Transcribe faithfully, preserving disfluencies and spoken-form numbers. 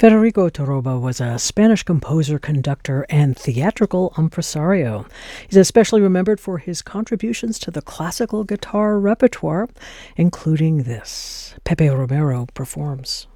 Federico Toroba was a Spanish composer, conductor, and theatrical impresario. He's especially remembered for his contributions to the classical guitar repertoire, including this. Pepe Romero performs.